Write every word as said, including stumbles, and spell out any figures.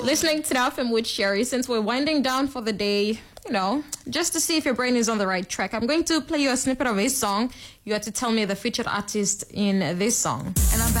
Listening to the F M with Sherry. Since we're winding down for the day, you know, just to see if your brain is on the right track, I'm going to play you a snippet of a song. You have to tell me the featured artist in this song. And I'm